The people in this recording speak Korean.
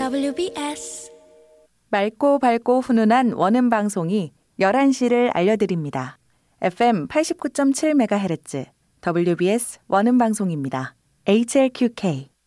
WBS 맑고 밝고 훈훈한 원음 방송이 11시를 알려드립니다. FM 89.7MHz WBS 원음 방송입니다. HLQK